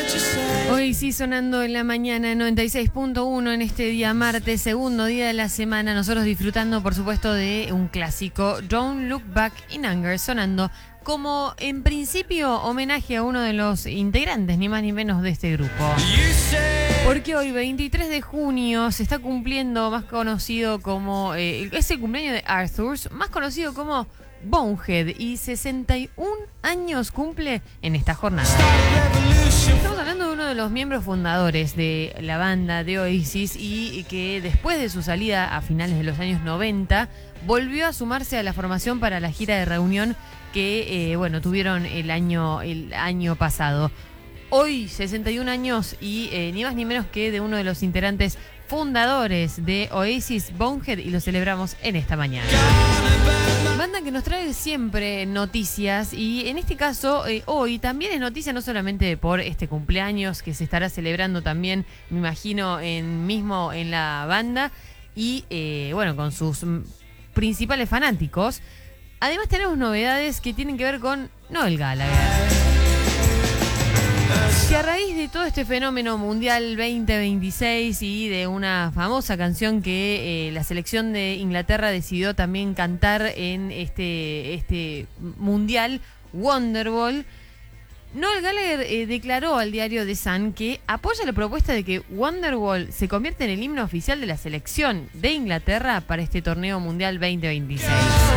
Hoy sí, sonando en la mañana 96.1 en este día martes, segundo día de la semana. Nosotros disfrutando, por supuesto, de un clásico, Don't Look Back in Anger, sonando como, en principio, homenaje a uno de los integrantes, ni más ni menos, de este grupo. Porque hoy, 23 de junio, se está cumpliendo, más conocido como, es el cumpleaños de Arthur, más conocido como Bonehead, y 61 años cumple en esta jornada. Estamos hablando de uno de los miembros fundadores de la banda de Oasis y que después de su salida a finales de los años 90 volvió a sumarse a la formación para la gira de reunión que tuvieron el año pasado. Hoy 61 años y ni más ni menos que de uno de los integrantes fundadores de Oasis, Bonehead, y lo celebramos en esta mañana. Banda que nos trae siempre noticias y en este caso hoy también es noticia no solamente por este cumpleaños que se estará celebrando también, me imagino, mismo en la banda y con sus principales fanáticos. Además tenemos novedades que tienen que ver con Noel Gallagher. Que a raíz de todo este fenómeno mundial 2026 y de una famosa canción que la selección de Inglaterra decidió también cantar en este mundial, Wonderwall, Noel Gallagher declaró al diario The Sun que apoya la propuesta de que Wonderwall se convierta en el himno oficial de la selección de Inglaterra para este torneo mundial 2026.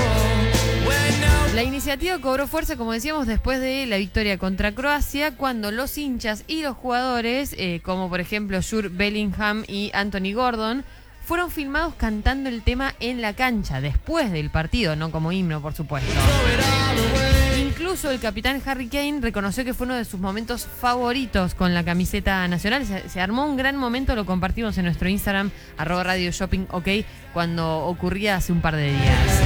La iniciativa cobró fuerza, como decíamos, después de la victoria contra Croacia, cuando los hinchas y los jugadores, como por ejemplo Jude Bellingham y Anthony Gordon, fueron filmados cantando el tema en la cancha, después del partido, no como himno, por supuesto. Incluso el capitán Harry Kane reconoció que fue uno de sus momentos favoritos con la camiseta nacional. Se armó un gran momento, lo compartimos en nuestro Instagram, @radioshoppingok, cuando ocurría hace un par de días.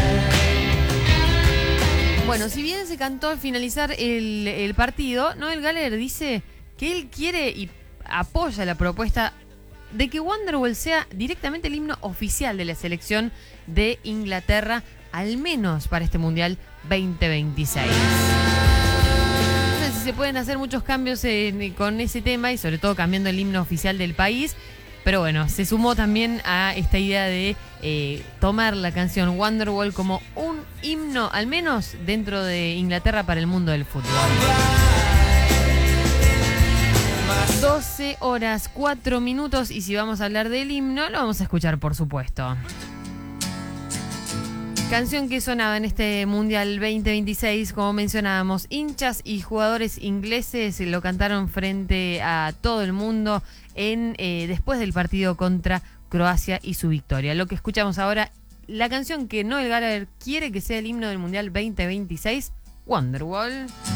Bueno, si bien se cantó al finalizar el partido, Noel Gallagher dice que él quiere y apoya la propuesta de que Wonderwall sea directamente el himno oficial de la selección de Inglaterra, al menos para este Mundial 2026. No sé si se pueden hacer muchos cambios con ese tema y sobre todo cambiando el himno oficial del país. Pero bueno, se sumó también a esta idea de tomar la canción Wonderwall como un himno, al menos dentro de Inglaterra, para el mundo del fútbol. 12 horas 4 minutos y si vamos a hablar del himno, lo vamos a escuchar, por supuesto. Canción que sonaba en este Mundial 2026, como mencionábamos, hinchas y jugadores ingleses lo cantaron frente a todo el mundo después del partido contra Croacia y su victoria. Lo que escuchamos ahora, la canción que Noel Gallagher quiere que sea el himno del Mundial 2026, Wonderwall.